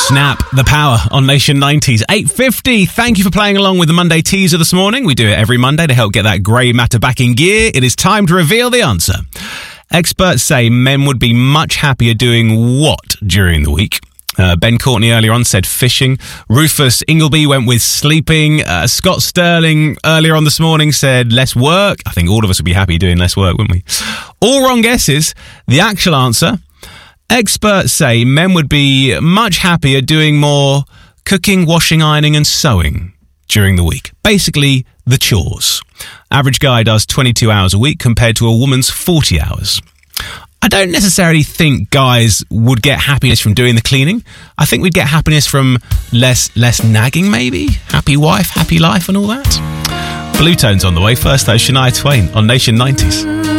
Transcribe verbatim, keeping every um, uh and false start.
Snap the Power on Nation nineties. eight fifty. Thank you for playing along with the Monday teaser this morning. We do it every Monday to help get that grey matter back in gear. It is time to reveal the answer. Experts say men would be much happier doing what during the week? Uh, Ben Courtney earlier on said fishing. Rufus Ingleby went with sleeping. Uh, Scott Sterling earlier on this morning said less work. I think all of us would be happy doing less work, wouldn't we? All wrong guesses. The actual answer: experts say men would be much happier doing more cooking, washing, ironing and sewing during the week. Basically, the chores. Average guy does twenty-two hours a week compared to a woman's forty hours. I don't necessarily think guys would get happiness from doing the cleaning. I think we'd get happiness from less less nagging, maybe. Happy wife, happy life and all that. Blue Tones on the way. First though, Shania Twain on Nation nineties.